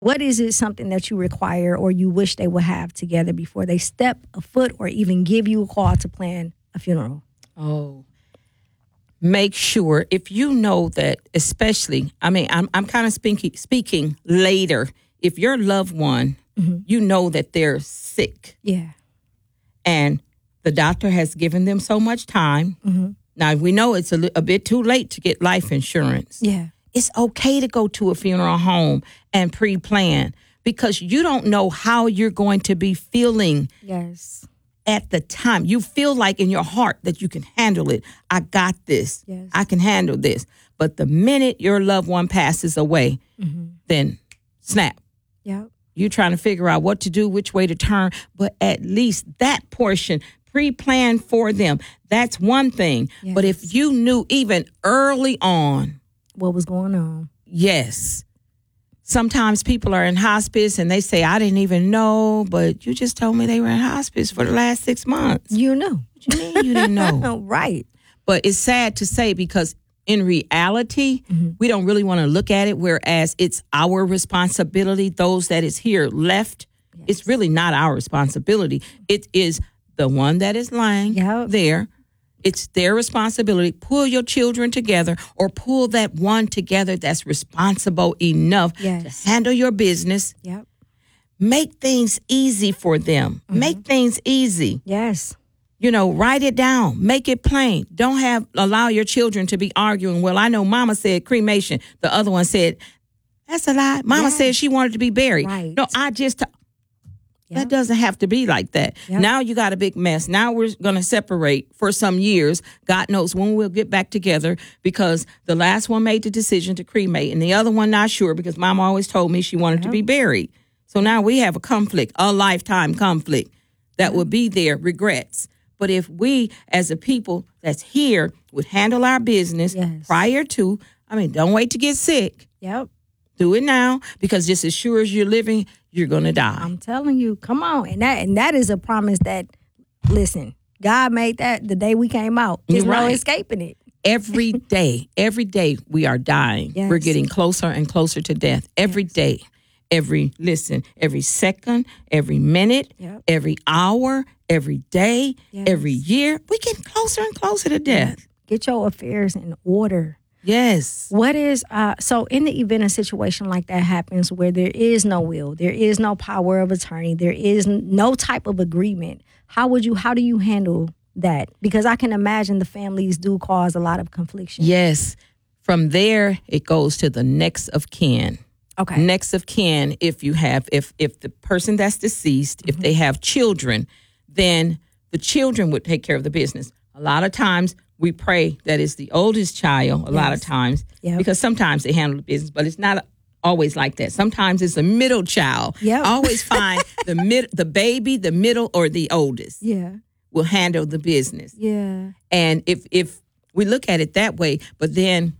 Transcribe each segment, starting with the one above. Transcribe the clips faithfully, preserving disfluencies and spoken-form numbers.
What is it something that you require or you wish they would have together before they step a foot or even give you a call to plan a funeral? Oh, make sure if you know that, especially, I mean, I'm I'm kind of speaking speaking later. If your loved one, mm-hmm. you know that they're sick, yeah, and the doctor has given them so much time. Mm-hmm. Now we know it's a, li- a bit too late to get life insurance. Yeah, it's okay to go to a funeral home and pre-plan because you don't know how you're going to be feeling. Yes. At the time, you feel like in your heart that you can handle it. I got this. Yes. I can handle this. But the minute your loved one passes away, mm-hmm. then snap. Yep. You're trying to figure out what to do, which way to turn. But at least that portion, pre-plan for them. That's one thing. Yes. But if you knew even early on what was going on, yes. Sometimes people are in hospice and they say, I didn't even know, but you just told me they were in hospice for the last six months. You knew. What you mean you didn't know? Right. But it's sad to say because in reality, mm-hmm. we don't really want to look at it, whereas it's our responsibility, those that is here left. Yes. It's really not our responsibility. It is the one that is lying yep. there. It's their responsibility. Pull your children together or pull that one together that's responsible enough yes. to handle your business. Yep. Make things easy for them. Mm-hmm. Make things easy. Yes. You know, write it down. Make it plain. Don't have allow your children to be arguing. Well, I know Mama said cremation. The other one said, that's a lie. Mama yes. said she wanted to be buried. Right. No, I just... T- Yep. That doesn't have to be like that. Yep. Now you got a big mess. Now we're going to separate for some years. God knows when we'll get back together because the last one made the decision to cremate and the other one not sure because Mama always told me she wanted yep. to be buried. So now we have a conflict, a lifetime conflict that yep. will be there, regrets. But if we as a people that's here would handle our business yes. prior to, I mean, don't wait to get sick. Yep. Do it now because just as sure as you're living, you're going to die. I'm telling you, come on. And that and that is a promise that, listen, God made that the day we came out. There's right. no escaping it. Every day, every day we are dying. Yes. We're getting closer and closer to death. Every yes. day, every, listen, every second, every minute, yep. every hour, every day, yes. every year, we get closer and closer to death. Get your affairs in order. Yes. What is, uh, so in the event a situation like that happens where there is no will, there is no power of attorney, there is no type of agreement, how would you, how do you handle that? Because I can imagine the families do cause a lot of confliction. Yes. From there, it goes to the next of kin. Okay. Next of kin, if you have, if, if the person that's deceased, mm-hmm. if they have children, then the children would take care of the business. A lot of times, we pray that it's the oldest child a yes. lot of times yep. because sometimes they handle the business, but it's not always like that. Sometimes it's a middle child. Yep. Always find the mid, the baby, the middle, or the oldest yeah. will handle the business. Yeah. And if if we look at it that way, but then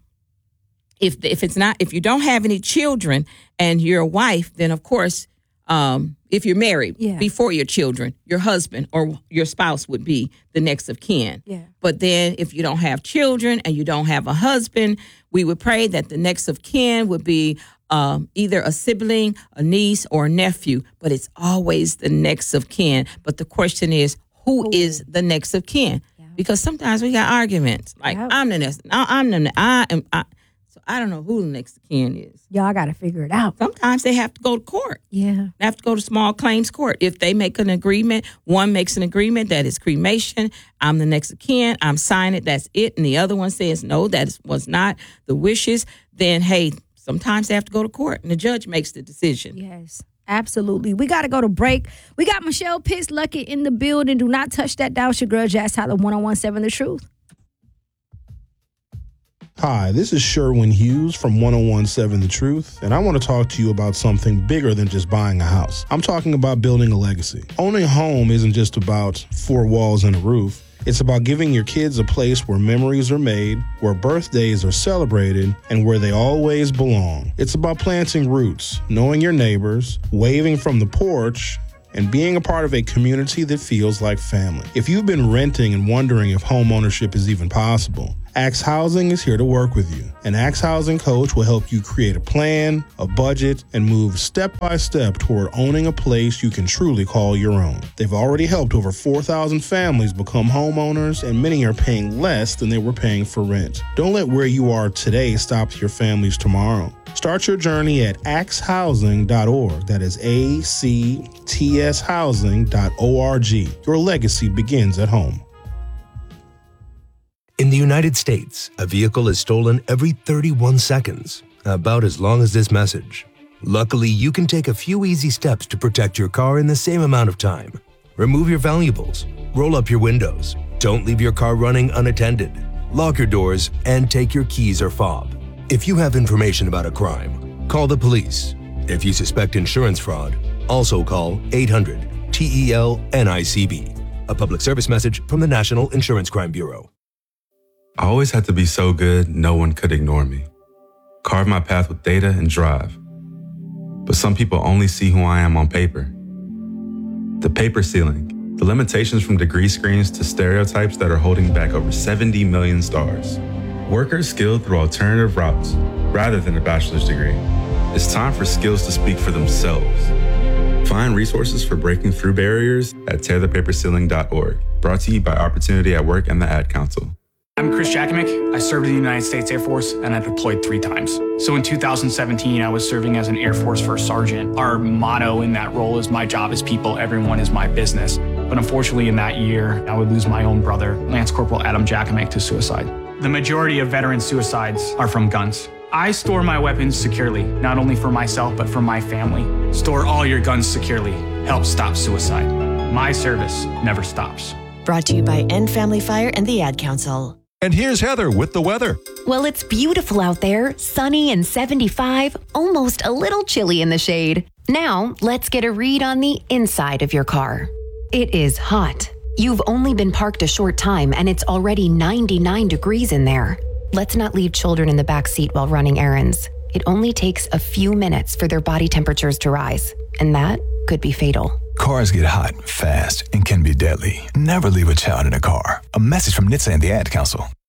if if it's not, if you don't have any children and you're a wife, then of course, um, if you're married yeah. before your children, your husband or your spouse would be the next of kin. Yeah. But then if you don't have children and you don't have a husband, we would pray that the next of kin would be um, either a sibling, a niece, or a nephew. But it's always the next of kin. But the question is, who Ooh. is the next of kin? Yeah. Because sometimes we got arguments. Like, yep. I'm the next. I'm the I am. I, So I don't know who the next of kin is. Y'all got to figure it out. Sometimes they have to go to court. Yeah. They have to go to small claims court. If they make an agreement, one makes an agreement that is cremation, I'm the next of kin, I'm signing it, that's it. And the other one says, no, that was not the wishes. Then, hey, sometimes they have to go to court and the judge makes the decision. Yes. Absolutely. We got to go to break. We got Michelle Pitts Luckett in the building. Do not touch that dial. It's your girl, Jazz Tyler, one oh one point seven The Truth. Hi, this is Sherwin Hughes from one oh one point seven The Truth, and I want to talk to you about something bigger than just buying a house. I'm talking about building a legacy. Owning a home isn't just about four walls and a roof. It's about giving your kids a place where memories are made, where birthdays are celebrated, and where they always belong. It's about planting roots, knowing your neighbors, waving from the porch, and being a part of a community that feels like family. If you've been renting and wondering if home ownership is even possible, Axe Housing is here to work with you. An Axe Housing coach will help you create a plan, a budget, and move step by step toward owning a place you can truly call your own. They've already helped over four thousand families become homeowners, and many are paying less than they were paying for rent. Don't let where you are today stop your family's tomorrow. Start your journey at axe housing dot org. That is A C T S housing dot org. Your legacy begins at home. In the United States, a vehicle is stolen every thirty-one seconds, about as long as this message. Luckily, you can take a few easy steps to protect your car in the same amount of time. Remove your valuables, roll up your windows, don't leave your car running unattended, lock your doors, and take your keys or fob. If you have information about a crime, call the police. If you suspect insurance fraud, also call eight hundred T E L N I C B. A public service message from the National Insurance Crime Bureau. I always had to be so good, no one could ignore me. Carve my path with data and drive. But some people only see who I am on paper. The paper ceiling, the limitations from degree screens to stereotypes that are holding back over seventy million stars. Workers skilled through alternative routes, rather than a bachelor's degree. It's time for skills to speak for themselves. Find resources for breaking through barriers at tear the paper ceiling dot org. Brought to you by Opportunity at Work and the Ad Council. I'm Chris Jakimick. I served in the United States Air Force and I deployed three times. So in two thousand seventeen, I was serving as an Air Force First Sergeant. Our motto in that role is my job is people, everyone is my business. But unfortunately in that year, I would lose my own brother, Lance Corporal Adam Jakimick, to suicide. The majority of veteran suicides are from guns. I store my weapons securely, not only for myself, but for my family. Store all your guns securely. Help stop suicide. My service never stops. Brought to you by End Family Fire and the Ad Council. And here's Heather with the weather. Well, it's beautiful out there, sunny and seventy-five, almost a little chilly in the shade. Now, let's get a read on the inside of your car. It is hot. You've only been parked a short time and it's already ninety-nine degrees in there. Let's not leave children in the back seat while running errands. It only takes a few minutes for their body temperatures to rise, and that could be fatal. Cars get hot, fast, and can be deadly. Never leave a child in a car. A message from N H T S A and the Ad Council.